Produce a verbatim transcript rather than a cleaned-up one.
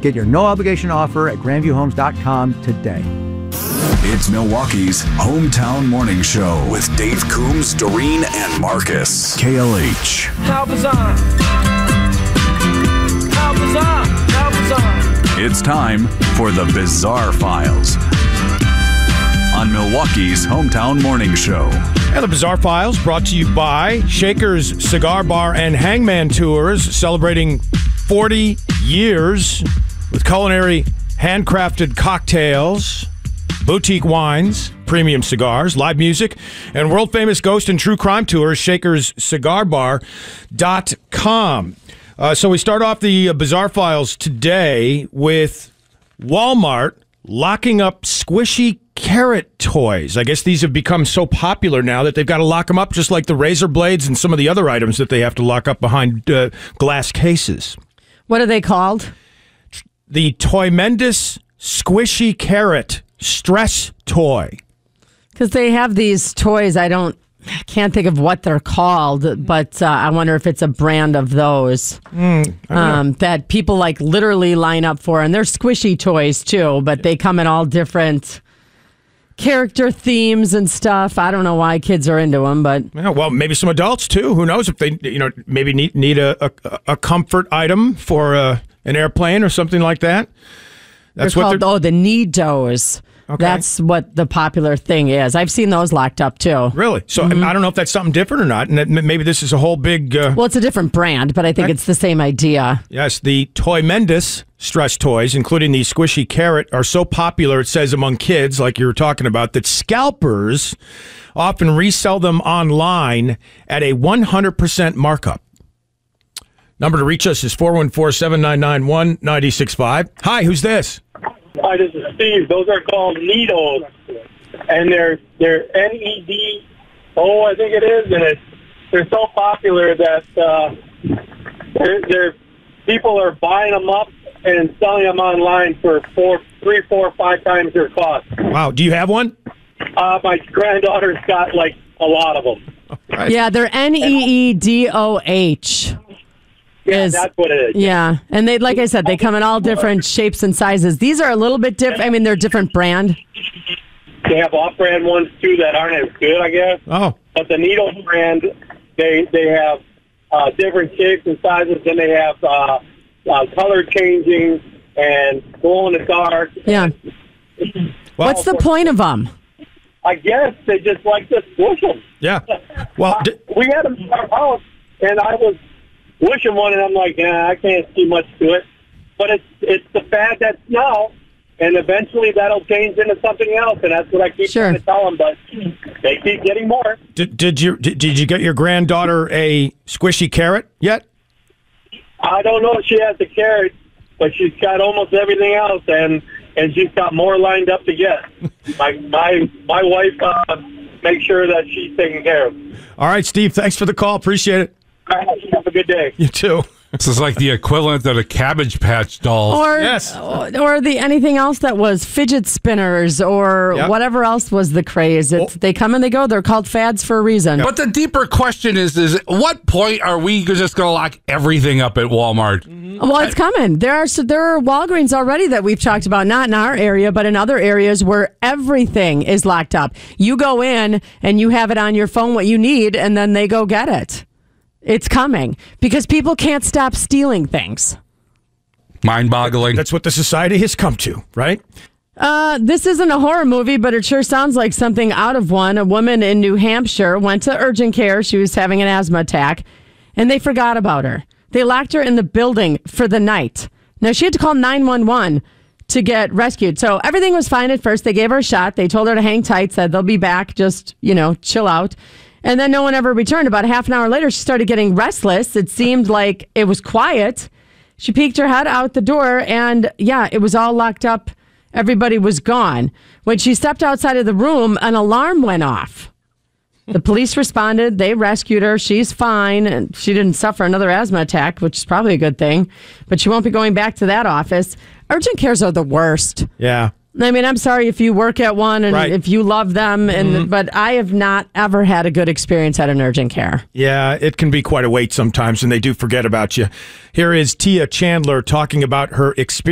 Get your no-obligation offer at grandview homes dot com today. It's Milwaukee's hometown morning show with Dave Coombs, Doreen, and Marcus. K L H. How bizarre. How bizarre. How bizarre. It's time for the Bizarre Files on Milwaukee's hometown morning show. And the Bizarre Files brought to you by Shaker's Cigar Bar and Hangman Tours, celebrating forty years with culinary handcrafted cocktails, boutique wines, premium cigars, live music, and world-famous ghost and true crime tours, Shakers Cigar Bar dot com. Uh, so we start off the uh, Bizarre Files today with Walmart locking up squishy carrot toys. I guess these have become so popular now that they've got to lock them up, just like the razor blades and some of the other items that they have to lock up behind uh, glass cases. What are they called? The Toymendous Squishy Carrot Stress Toy. Because they have these toys, I don't, I can't think of what they're called, but uh, I wonder if it's a brand of those mm, um, that people like literally line up for. And they're squishy toys too, but they come in all different character themes and stuff. I don't know why kids are into them, but yeah, well, maybe some adults too. Who knows if they, you know, maybe need need a a, a comfort item for uh, an airplane or something like that. That's they're what called. they're... Oh, the Need-Dos. Okay. That's what the popular thing is. I've seen those locked up too. Really? So mm-hmm. I don't know if that's something different or not, and that maybe this is a whole big. Uh... Well, it's a different brand, but I think right. it's the same idea. Yes, the Toymendous stress toys, including the squishy carrot, are so popular, it says, among kids, like you were talking about, that scalpers often resell them online at a one hundred percent markup. Number to reach us is four one four, seven nine nine, one nine six five. Hi, who's this? Hi, this is Steve. Those are called Needles, and they're they're N E D O, I think it is, and it's they're so popular that uh, they're, they're people are buying them up and selling them online for four, three, four, five times their cost. Wow, do you have one? Uh, my granddaughter's got like a lot of them. Right. Yeah, they're N E E D O H. Yeah, is, that's what it is. Yeah, and they, like I said, they come in all different shapes and sizes. These are a little bit different. I mean, they're different brand. They have off-brand ones too that aren't as good, I guess. Oh, but the Needles brand, they they have uh, different shapes and sizes. Then they have uh, uh, color changing and glow in the dark. Yeah. Well, what's the point of them? I guess they just like to squish them. Yeah. Well, d- we had them in our house, and I was wishing one, and I'm like, nah, I can't see much to it. But it's it's the fad that's now, and eventually that'll change into something else, and that's what I keep sure. trying to tell them. But they keep getting more. Did, did you did, did you get your granddaughter a squishy carrot yet? I don't know if she has the carrot, but she's got almost everything else, and and she's got more lined up to get. my my my wife uh, makes sure that she's taken care of. All right, Steve. Thanks for the call. Appreciate it. All right, have a good day. You too. This is like the equivalent of a Cabbage Patch doll. Or, yes. or the anything else that was fidget spinners or yep. whatever else was the craze. It's, oh. They come and they go. They're called fads for a reason. But the deeper question is, is at what point are we just going to lock everything up at Walmart? Mm-hmm. Well, it's coming. There are, so there are Walgreens already that we've talked about, not in our area, but in other areas where everything is locked up. You go in and you have it on your phone what you need, and then they go get it. It's coming because people can't stop stealing things. Mind-boggling. That's what the society has come to, right? Uh, this isn't a horror movie, but it sure sounds like something out of one. A woman in New Hampshire went to urgent care. She was having an asthma attack, and they forgot about her. They locked her in the building for the night. Now, she had to call nine one one to get rescued. So everything was fine at first. They gave her a shot. They told her to hang tight, said they'll be back, just, you know, chill out. And then no one ever returned. About a half an hour later, she started getting restless. It seemed like it was quiet. She peeked her head out the door, and yeah, it was all locked up. Everybody was gone. When she stepped outside of the room, an alarm went off. The police responded. They rescued her. She's fine, and she didn't suffer another asthma attack, which is probably a good thing. But she won't be going back to that office. Urgent cares are the worst. Yeah. I mean, I'm sorry if you work at one and right. if you love them, and mm-hmm. but I have not ever had a good experience at an urgent care. Yeah, it can be quite a wait sometimes, and they do forget about you. Here is Tia Chandler talking about her experience.